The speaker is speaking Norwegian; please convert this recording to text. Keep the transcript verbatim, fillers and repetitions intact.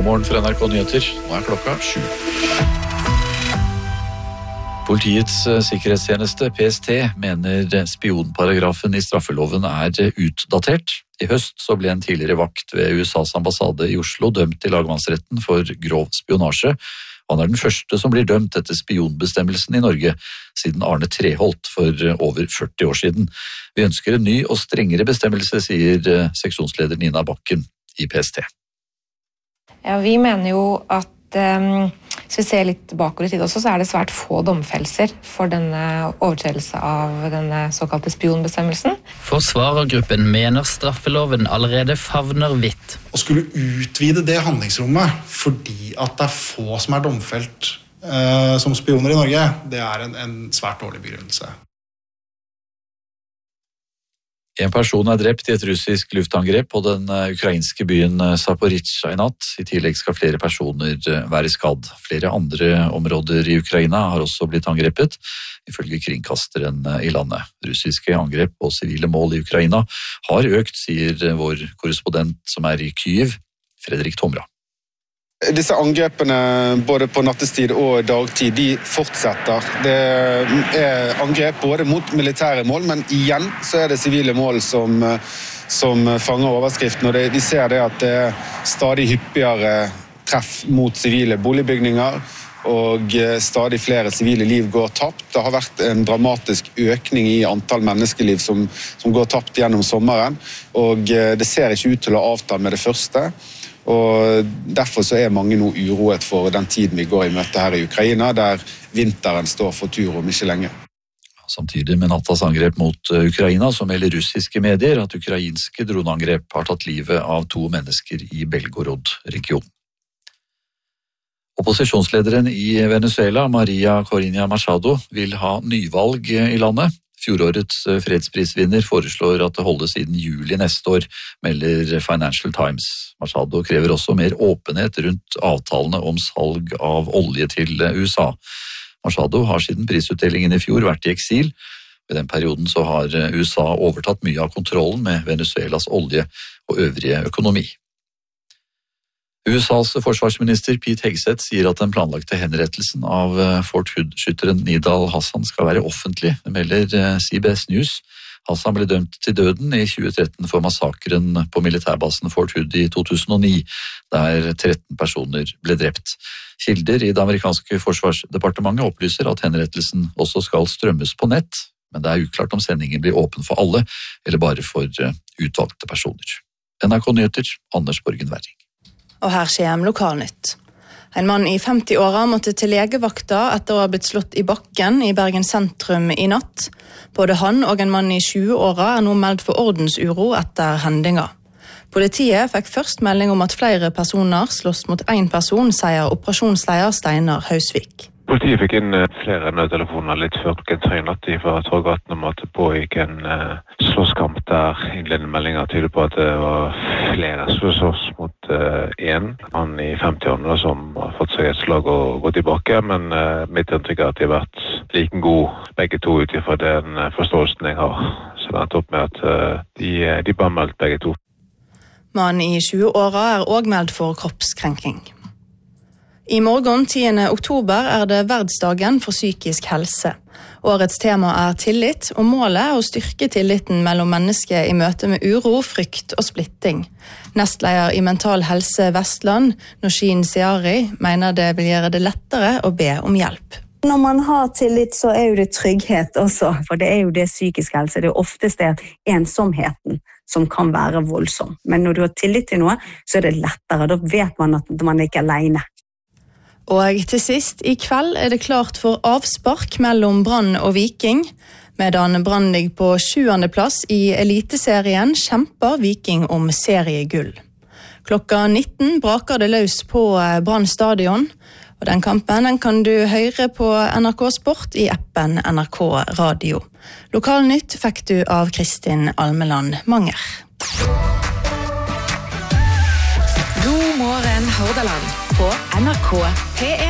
God morgen fra N R K Nyheter. Nå er klokka sju. Politiets sikkerhetstjeneste, P S T, mener spionparagrafen i straffeloven er utdatert. I høst så ble en tidligere vakt ved U S A's ambassade i Oslo dømt til lagmannsretten for grov spionasje. Han er den første som blir dømt etter spionbestemmelsen i Norge, siden Arne Treholt for over førti år siden. Vi ønsker en ny og strengere bestemmelse, sier seksjonsleder Nina Bakken i P S T. Ja, vi mener jo at um, hvis vi ser litt bakover i tid også, så er det svært få domfellelser for denne overtredelse av denne såkalte spionbestemmelsen. Forsvarergruppen mener straffeloven allerede favner vidt. Å skulle utvide det handlingsrommet fordi at det er få som er domfelt eh, som spioner i Norge, det er en, en svært dårlig begrunnelse. En person er drept i et russisk luftangrep på den ukrainske byen Zaporizjzja i natt. I tillegg skal flere personer være skadd. Flere andre områder i Ukraina har også blitt angrepet, ifølge kringkasteren i landet. Russiske angrep på sivile mål i Ukraina har økt, sier vår korrespondent som er i Kyiv, Fredrik Tomra. Disse angrepene både på nattestid og dagtid, de fortsetter. Det er angrep både mot militære mål, men igjen så er det sivile mål som, som fanger overskriften. Og det, vi ser det at det er stadig hyppigere treff mot sivile boligbygninger, og stadig flere sivile liv går tapt. Det har vært en dramatisk økning i antall menneskeliv som, som går tapt gjennom sommeren, og det ser ikke ut til å avta med det første. Og derfor så er mange nå uroet for den tiden vi går i møte her i Ukraina, der vinteren står for tur om ikke lenge. Samtidig med nattas angrep mot Ukraina, så melder russiske medier at ukrainske droneangrep har tatt livet av to mennesker i Belgorod-regionen. Opposisjonslederen i Venezuela, Maria Corina Machado, vil ha nyvalg i landet. Fjorårets fredsprisvinner foreslår at det holdes siden juli neste år, melder Financial Times. Machado krever også mer åpenhet rundt avtalene om salg av olje til U S A. Machado har siden prisutdelingen i fjor vært i eksil. I den perioden så har U S A overtatt mye av kontrollen med Venezuelas olje og øvrige økonomi. U S A's forsvarsminister Pete Hegseth sier at den planlagte henrettelsen av Fort Hood-skytteren Nidal Hassan skal være offentlig, det melder C B S News. Hassan ble dømt til døden i tjue tretten for massakren på militærbasen Fort Hood i to tusen og ni, der tretten personer ble drept. Kilder i det amerikanske forsvarsdepartementet opplyser at henrettelsen også skal strømmes på nett, men det er uklart om sendingen blir åpen for alle, eller bare for utvalgte personer. N R K Nyheter, Anders Borgen Werring. Og her skjer lokalnytt. En mann i femti-åra måtte til legevakta etter å ha blitt slått i bakken i Bergen sentrum i natt. Både han og en mann i tjue-åra er nå meldt for ordensuro etter hendinga. Politiet fikk først melding om at flere personer slåss mot en person, sier operasjonsleder Steinar Hausvik. Politiet fikk inn flere nødtelefoner litt før klokken tre natt fra Torggaten om at det pågikk en uh, slåsskamp der. Innledende meldinger tyder på at det var flere som slåss mot én. Uh, Han i femti-årene som har fått seg et slag og gått tilbake, men uh, mitt inntrykk er at de har vært like gode begge to ut fra den uh, forståelsen jeg har. Så det endte opp med at uh, de, de bare meldt begge to. Mannen i tjue-åra er også meldt for kroppskrenking. I morgen tiende oktober er det verdsdagen for psykisk helse. Årets tema er tillit, og målet er å styrke tilliten mellom mennesker i møte med uro, frykt og splitting. Nestleder i Mental Helse Vestland, Noshin Siari, mener det vil gjøre det lettere å be om hjelp. Når man har tillit, så er jo det trygghet også, for det er jo det psykisk helse. Det er oftest det at ensomheten som kan være voldsom. Men når du har tillit til noe, så er det lettere. Da vet man at man ikke er alene. Og til sist, i kveld er det klart for avspark mellom Brann og Viking. Medan Brann ligger på sjuende plass i Eliteserien, kjemper Viking om seriegull. Klokka nitten braker det løs på Brann stadion, og den kampen den kan du høre på N R K Sport i appen N R K Radio. Lokalnytt fikk du av Kristin Almeland Manger. God morgen, Hordaland, på N R K P en.